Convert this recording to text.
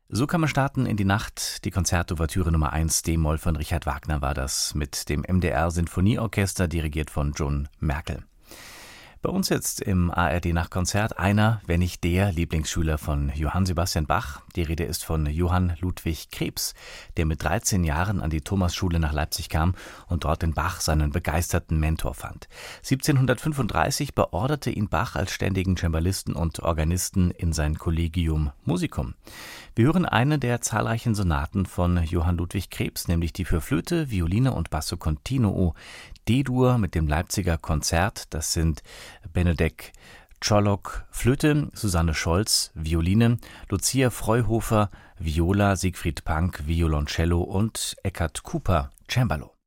So kann man starten in die Nacht. Die Konzertouvertüre Nummer 1 d-Moll von Richard Wagner war das mit dem MDR Sinfonieorchester, dirigiert von John Merkel. Bei uns jetzt im ARD-Nachtkonzert einer, wenn nicht der Lieblingsschüler von Johann Sebastian Bach. Die Rede ist von Johann Ludwig Krebs, der mit 13 Jahren an die Thomasschule nach Leipzig kam und dort in Bach seinen begeisterten Mentor fand. 1735 beorderte ihn Bach als ständigen Cembalisten und Organisten in sein Collegium Musicum. Wir hören eine der zahlreichen Sonaten von Johann Ludwig Krebs, nämlich die für Flöte, Violine und Basso Continuo, D-Dur mit dem Leipziger Konzert. Das sind Benedek Czolok Flöte, Susanne Scholz Violine, Lucia Freuhofer Viola, Siegfried Pank Violoncello und Eckart Cooper Cembalo.